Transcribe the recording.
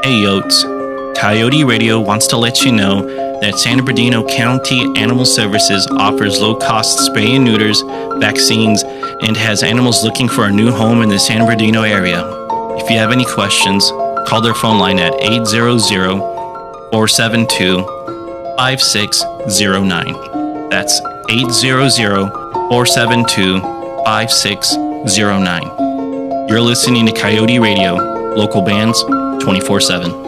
Hey Yotes, Coyote Radio wants to let you know that San Bernardino County Animal Services offers low-cost spay and neuters, vaccines, and has animals looking for a new home in the San Bernardino area. If you have any questions, call their phone line at 800-472-5609. That's 800-472-5609. You're listening to Coyote Radio, local bands 24/7.